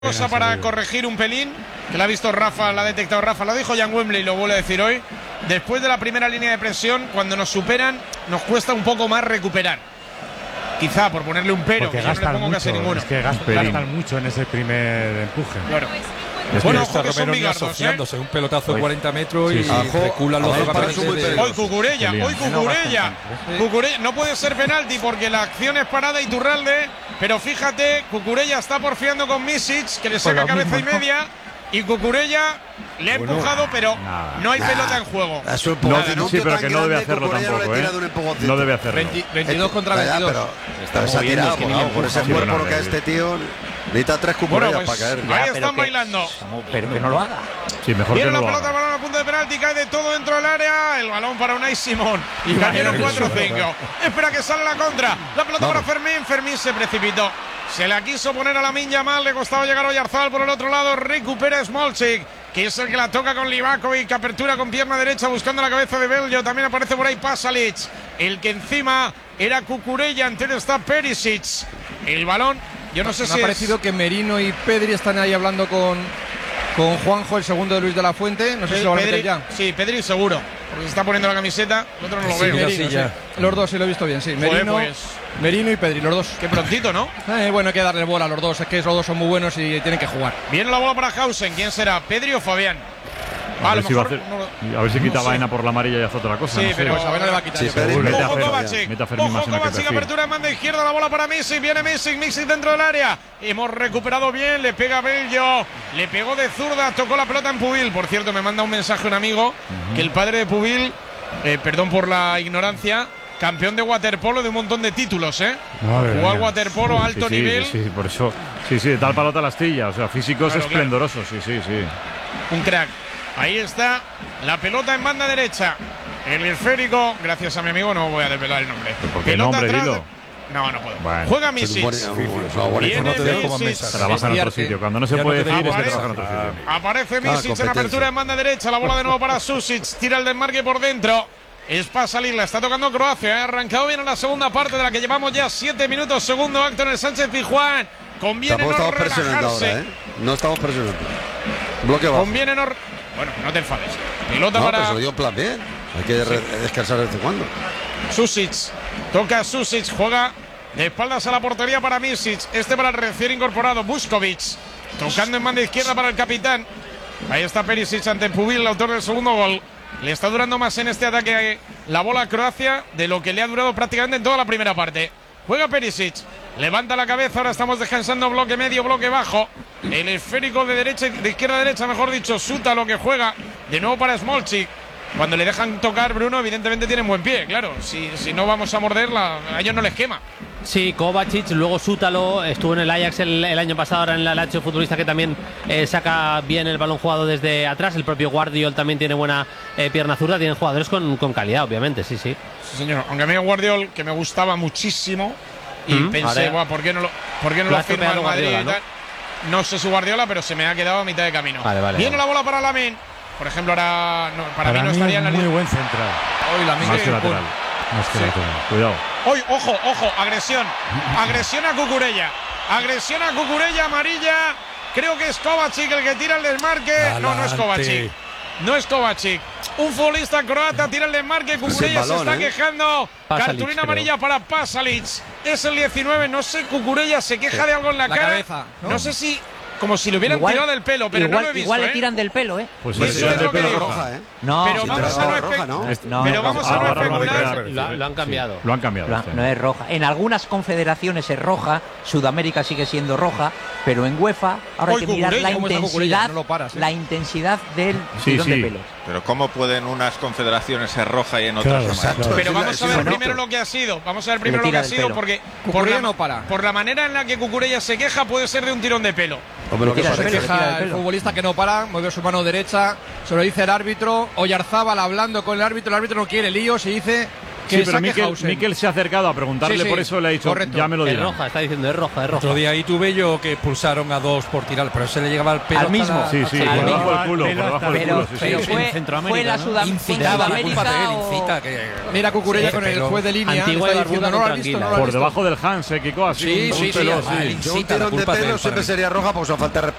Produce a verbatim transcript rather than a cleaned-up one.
Cosa para corregir un pelín, que la ha visto Rafa, la ha detectado Rafa, lo dijo Jan Wembley y lo vuelve a decir hoy. Después de la primera línea de presión, cuando nos superan, nos cuesta un poco más recuperar. Quizá por ponerle un pero, porque que yo no le pongo mucho, casi ninguno. Es que gastan, gastan mucho en ese primer empuje. Claro. Es bueno, que está Romero ni asociándose, ¿eh? Un pelotazo de cuarenta metros sí, sí. y reculan los jugadores. Hoy Cucurella, hoy Cucurella. Cucurella. No puede ser penalti porque la acción es parada y Iturralde, pero fíjate, Cucurella está porfiando con Misic, que le saca cabeza y media, y Cucurella le ha bueno, empujado, pero nada, no hay nah, pelota en juego. Es un no, no, sí, pero que no debe hacerlo tampoco, ¿eh? No debe hacerlo. veintidós contra veintidós. Pero, pero se ha tirado, por, no, por ese cuerpo lo que es este tío. Necesita tres Cucurellas bueno, pues, para caer. Ahí ya, están que, bailando. Pero que no lo haga. Sí, mejor Viene que no la lo pelota, haga. balón a punto de penalti, cae de todo dentro del área. El balón para Unai Simón. Y cayeron cuatro cinco. Espera que sale la contra. La pelota Vamos. para Fermín. Fermín se precipitó. Se la quiso poner a Lamine Yamal. Le costaba llegar a Oyarzabal por el otro lado. Recupera Smolcic, que es el que la toca con Livakovic. Apertura con pierna derecha buscando la cabeza de Bello. También aparece por ahí Pasalic. El que encima era Cucurella. Entero está Perisic. El balón. Yo no sé Me si ha es... parecido que Merino y Pedri están ahí hablando con, con Juanjo, el segundo de Luis de la Fuente. No sé Pedri, si lo van a meter ya. Sí, Pedri seguro, porque se está poniendo la camiseta. El otro no lo sí, veo. Merino, sí. Los dos sí lo he visto bien, sí. Merino, Joder, pues. Merino y Pedri, los dos. Qué prontito, ¿no? Eh, bueno, hay que darle bola a los dos. Es que los dos son muy buenos y tienen que jugar. Viene la bola para Hausen. ¿Quién será? ¿Pedri o Fabián? A, a, ver, si mejor, hacer, no, a ver si quita no Baena por la amarilla y hace otra cosa. Sí, no sé. pero pues a Baena le va a quitar. Sí, Ojo Kovacic. Ojo Kovacic, apertura en banda izquierda, la bola para Misic. Viene Misic, Misic dentro del área. Hemos recuperado bien, le pega Bello. Le pegó de zurda, tocó la pelota en Pubil. Por cierto, me manda un mensaje un amigo uh-huh. que el padre de Pubil, eh, perdón por la ignorancia, campeón de waterpolo de un montón de títulos, ¿eh? Jugó al waterpolo a alto sí, nivel. Sí, sí, por eso. Sí, sí, de tal palota la astilla. O sea, físicos claro, esplendorosos, claro. sí, sí, sí. Un crack. Ahí está la pelota en banda derecha. El esférico, gracias a mi amigo, no voy a desvelar el nombre. ¿Por qué nombre, dilo? No, no puedo. Bueno. Juega Misic. Viene Misic. Trabaja en otro sitio. Cuando no se puede decir, es que trabaja en otro sitio. Aparece Misic en apertura en banda derecha. La bola de nuevo para Susic. Tira el desmarque por dentro. Es para salir, la está tocando Croacia. Ha arrancado bien en la segunda parte de la que llevamos ya siete minutos. Segundo acto en el Sánchez Pizjuán. Conviene no estamos relajarse. Presionando ahora, ¿eh? No estamos presionando. Bloque bajo. Conviene no. Bueno, no te enfades. Pelota no, para. Pero se lo dio en plan bien. Hay que sí. descansar de vez en cuando. Susic. Toca Susic. Juega de espaldas a la portería para Misic. Este para el recién incorporado Vuskovic. Tocando en banda izquierda para el capitán. Ahí está Perisic ante Pubil, el autor del segundo gol. Le está durando más en este ataque la bola a Croacia de lo que le ha durado prácticamente en toda la primera parte. Juega Perisic. Levanta la cabeza, ahora estamos descansando bloque medio, bloque bajo. El esférico de derecha, de izquierda a derecha, mejor dicho, Suta lo que juega. De nuevo para Smolcic. Cuando le dejan tocar, Bruno, evidentemente tienen buen pie, claro. Si, si no vamos a morderla, a ellos no les quema. Sí, Kovacic, luego Sútalo, estuvo en el Ajax el, el año pasado, ahora en la Lazio, futbolista que también eh, saca bien el balón jugado desde atrás. El propio Guardiol también tiene buena eh, pierna zurda. Tienen jugadores con, con calidad, obviamente, sí, sí. Sí, señor. Aunque a mí Guardiol, que me gustaba muchísimo, y mm, pensé, Buah, ¿por qué no lo, por qué no lo firma el Madrid? Guardiola, ¿no? No sé su Guardiola, pero se me ha quedado a mitad de camino. Vale, vale, Viene vale. la bola para Lamine. Por ejemplo, ahora no, para, para mí no estaría en la muy línea. Buen central. Hoy Lamine. Más que lateral. Más que sí. lateral. Cuidado. Hoy, ojo, ojo, agresión. Agresión a Cucurella. Agresión a Cucurella, amarilla. Creo que es Kovacic el que tira el desmarque. Adelante. No, no es Kovacic. No es Kovacic. Un futbolista croata tira el desmarque. Cucurella se está ¿eh? quejando. Pasalic, cartulina amarilla creo. para Pasalic. Es el diecinueve. No sé, Cucurella se queja sí. de algo en la, la cara. Cabeza, ¿no? no sé si. Como si le hubieran igual, tirado del pelo, pero igual, no lo he visto. Igual ¿eh? le tiran del pelo, ¿eh? Pues sí, eso es lo que digo. Roja, ¿eh? No, pero sí, vamos pero a no, roja, ¿no? no, pero vamos a no especular. Lo, lo han cambiado. Sí, lo han cambiado. Lo, no es roja. En algunas confederaciones es roja, Sudamérica sigue siendo roja, pero en UEFA ahora Hoy hay que mirar la intensidad, no lo paras, ¿eh? la intensidad del sí, tirón sí. de pelos. Pero ¿cómo pueden unas confederaciones ser roja y en otras claro, amarillas? claro. Pero vamos a ver bueno, primero lo que ha sido. Vamos a ver primero lo que ha sido pelo. porque por la, no para. por la manera en la que Cucurella se queja puede ser de un tirón de pelo. Hombre, lo que se parece. queja el futbolista que no para, mueve su mano derecha, se lo dice el árbitro. Oyarzabal hablando con el árbitro, el árbitro no quiere líos y dice Que Sí, pero saque Miquel, Hausen. Miquel se ha acercado a preguntarle, Sí, sí, por eso le ha dicho, correcto. ya me lo Es dirá. roja, está diciendo, es roja, es roja. Otro día ahí tuve yo que expulsaron a dos por tirar, pero se le llegaba al pelo. Al hasta mismo. la- Sí, sí, hasta por la- debajo del culo, Pero- por debajo del pero- culo, sí, sí. pero sí. fue, En Centroamérica, fue la ¿no? Sudam- Incitaba, la Sudamérica culpa de él, o- incita. Que, Mira Cucurella Sí, con el pero- juez de línea. Antigua está y diciendo, barbuda no lo has con visto, no lo tranquila. has Por visto. debajo del Hans, eh, Kiko, así. Sí, un sí, sí, pelo, vale. Yo un Incita, la tirón de culpa de él pelo para siempre mí. sería roja porque son falta de